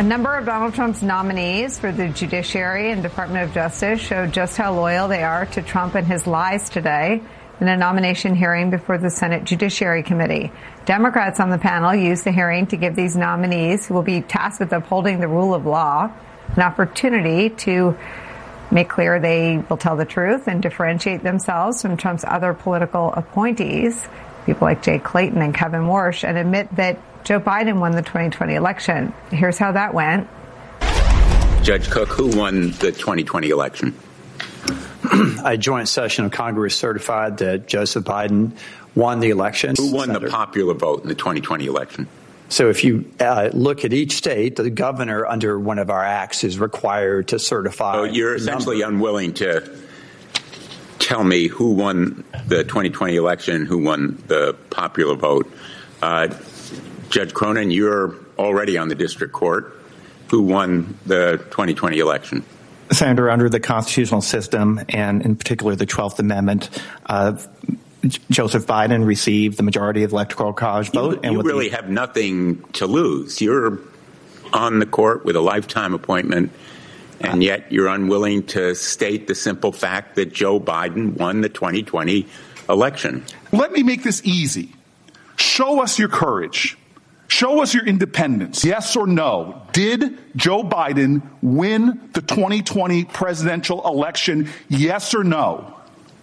A number of Donald Trump's nominees for the Judiciary and Department of Justice showed just how loyal they are to Trump and his lies today in a nomination hearing before the Senate Judiciary Committee. Democrats on the panel used the hearing to give these nominees, who will be tasked with upholding the rule of law, an opportunity to make clear they will tell the truth and differentiate themselves from Trump's other political appointees, people like Jay Clayton and Kevin Warsh, and admit that Joe Biden won the 2020 election. Here's how that went. Judge Cook, who won the 2020 election? A joint session of Congress certified that Joseph Biden won the election. Who won the popular vote in the 2020 election? So if you look at each state, the governor under one of our acts is required to certify. So you're essentially unwilling to tell me who won the 2020 election, who won the popular vote. Judge Cronin, you're already on the district court. Who won the 2020 election? Senator, under the constitutional system, and in particular the 12th Amendment, Joseph Biden received the majority of the Electoral College vote. You really have nothing to lose. You're on the court with a lifetime appointment, and yet you're unwilling to state the simple fact that Joe Biden won the 2020 election. Let me make this easy. Show us your courage. Show us your independence. Yes or no? Did Joe Biden win the 2020 presidential election? Yes or no?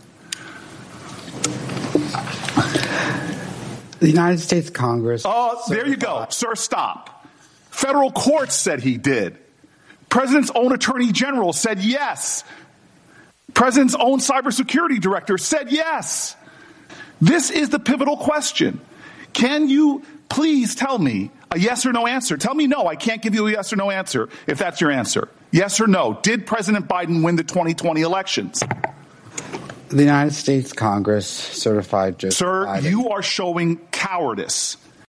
The United States Congress. Oh, there you go. Sir, stop. Federal courts said he did. President's own attorney general said yes. President's own cybersecurity director said yes. This is the pivotal question. Can you please tell me a yes or no answer? Tell me no. I can't give you a yes or no answer if that's your answer. Yes or no? Did President Biden win the 2020 elections? The United States Congress certified Joseph Biden. Sir, you are showing cowardice.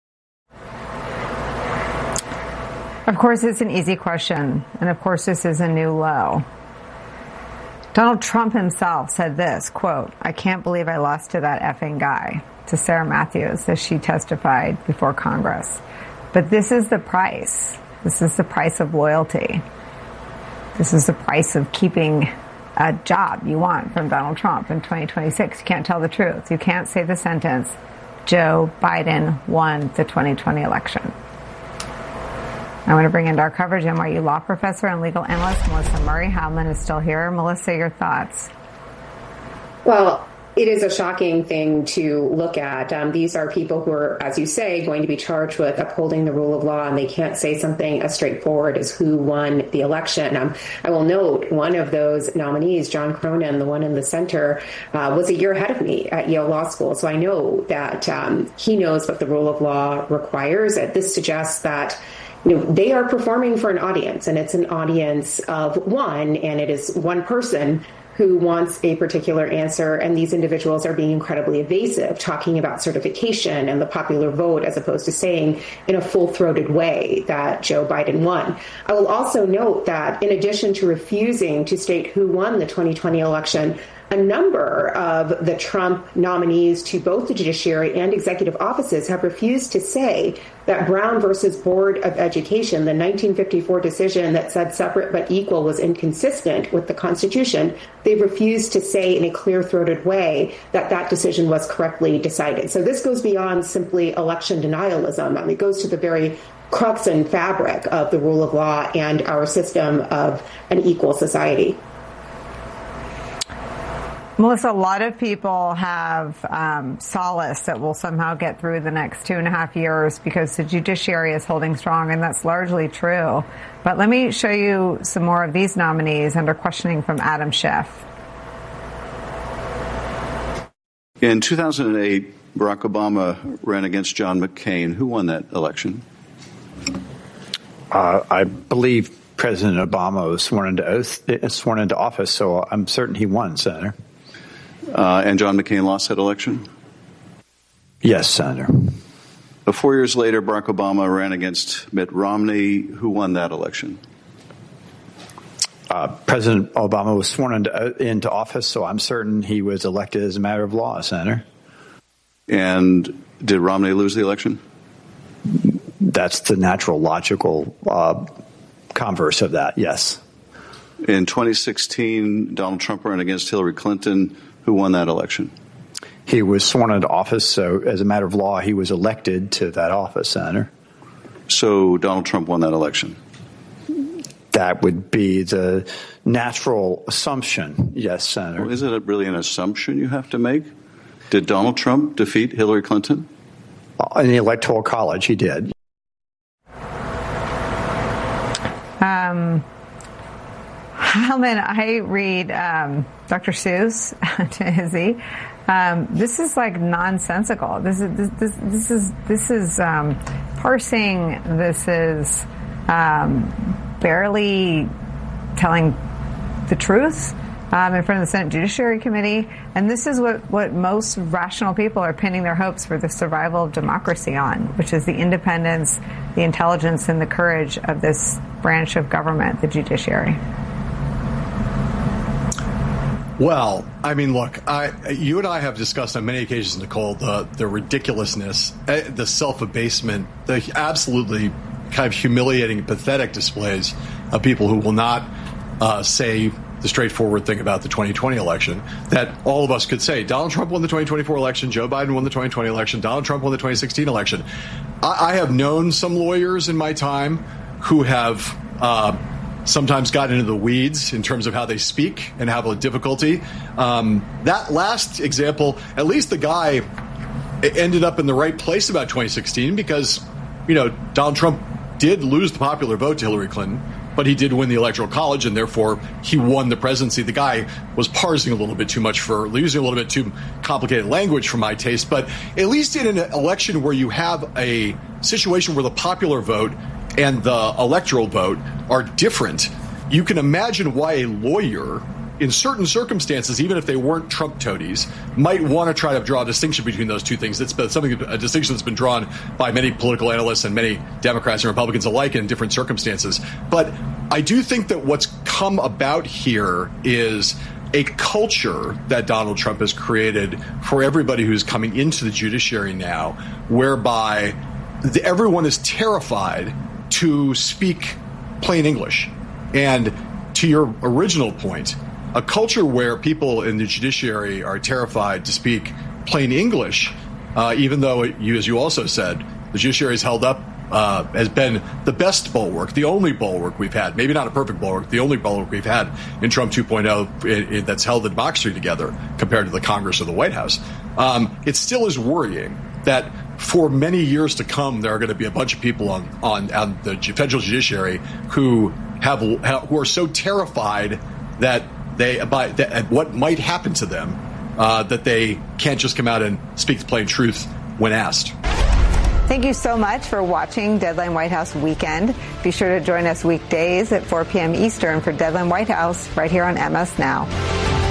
Of course, it's an easy question. And of course, this is a new low. Donald Trump himself said this, quote, "I can't believe I lost to that effing guy," to Sarah Matthews as she testified before Congress. But this is the price. This is the price of loyalty. This is the price of keeping a job you want from Donald Trump in 2026. You can't tell the truth. You can't say the sentence, Joe Biden won the 2020 election. I want to bring into our coverage NYU law professor and legal analyst Melissa Murray. Heilman is still here. Melissa, your thoughts? Well, it is a shocking thing to look at. These are people who are, as you say, going to be charged with upholding the rule of law, and they can't say something as straightforward as who won the election. I will note one of those nominees, John Cronin, the one in the center, was a year ahead of me at Yale Law School. So I know that he knows what the rule of law requires. This suggests that they are performing for an audience, and it's an audience of one, and it is one person who wants a particular answer, and these individuals are being incredibly evasive, talking about certification and the popular vote as opposed to saying in a full-throated way that Joe Biden won. I will also note that in addition to refusing to state who won the 2020 election, a number of the Trump nominees to both the judiciary and executive offices have refused to say that Brown versus Board of Education, the 1954 decision that said separate but equal was inconsistent with the Constitution, they've refused to say in a clear-throated way that that decision was correctly decided. So this goes beyond simply election denialism. It goes to the very crux and fabric of the rule of law and our system of an equal society. Melissa, a lot of people have solace that we'll somehow get through the next 2.5 years because the judiciary is holding strong, and that's largely true. But let me show you some more of these nominees under questioning from Adam Schiff. In 2008, Barack Obama ran against John McCain. Who won that election? I believe President Obama was sworn into office, so I'm certain he won, Senator. And John McCain lost that election? Yes, Senator. 4 years later, Barack Obama ran against Mitt Romney. Who won that election? President Obama was sworn into office, so I'm certain he was elected as a matter of law, Senator. And did Romney lose the election? That's the natural, logical converse of that, yes. In 2016, Donald Trump ran against Hillary Clinton. Who won that election? He was sworn into office, so as a matter of law, he was elected to that office, Senator. So Donald Trump won that election? That would be the natural assumption, yes, Senator. Well, isn't it really an assumption you have to make? Did Donald Trump defeat Hillary Clinton? In the Electoral College, he did. Hellman, I read Dr. Seuss to Izzy. This is like nonsensical. This is parsing. This is barely telling the truth in front of the Senate Judiciary Committee. And this is what most rational people are pinning their hopes for the survival of democracy on, which is the independence, the intelligence, and the courage of this branch of government, the judiciary. Well, I mean, look, you and I have discussed on many occasions, Nicole, the ridiculousness, the self-abasement, the absolutely kind of humiliating, pathetic displays of people who will not say the straightforward thing about the 2020 election that all of us could say. Donald Trump won the 2024 election. Joe Biden won the 2020 election. Donald Trump won the 2016 election. I have known some lawyers in my time who have sometimes gotten into the weeds in terms of how they speak and have a difficulty. That last example, at least the guy ended up in the right place about 2016 because, Donald Trump did lose the popular vote to Hillary Clinton, but he did win the Electoral College, and therefore he won the presidency. The guy was parsing a little bit too much using a little bit too complicated language for my taste. But at least in an election where you have a situation where the popular vote and the electoral vote are different, you can imagine why a lawyer, in certain circumstances, even if they weren't Trump toadies, might want to try to draw a distinction between those two things. It's a distinction that's been drawn by many political analysts and many Democrats and Republicans alike in different circumstances. But I do think that what's come about here is a culture that Donald Trump has created for everybody who's coming into the judiciary now, whereby everyone is terrified to speak plain English. And to your original point, a culture where people in the judiciary are terrified to speak plain English, even though, as you also said, the judiciary is held up, has been the best bulwark, the only bulwark we've had, maybe not a perfect bulwark, the only bulwark we've had in Trump 2.0 that's held the democracy together compared to the Congress or the White House. It still is worrying that for many years to come, there are going to be a bunch of people on the federal judiciary who are so terrified that at what might happen to them that they can't just come out and speak the plain truth when asked. Thank you so much for watching Deadline White House Weekend. Be sure to join us weekdays at 4 p.m. Eastern for Deadline White House right here on MS Now.